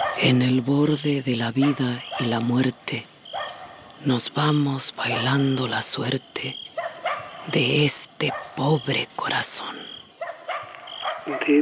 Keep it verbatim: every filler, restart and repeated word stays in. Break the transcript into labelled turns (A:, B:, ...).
A: En el borde de la vida y la muerte, nos vamos bailando la suerte de este pobre corazón.
B: De